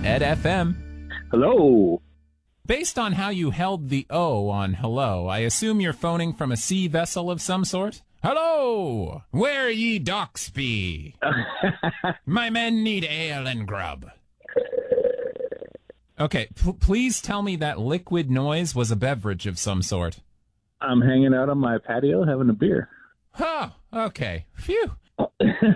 Ed FM. Hello. Based on how you held the O on hello, I assume you're phoning from a sea vessel of some sort? Hello! Where ye docks be? My men need ale and grub. Okay, please tell me that liquid noise was a beverage of some sort. I'm hanging out on my patio having a beer. Oh, okay. Phew.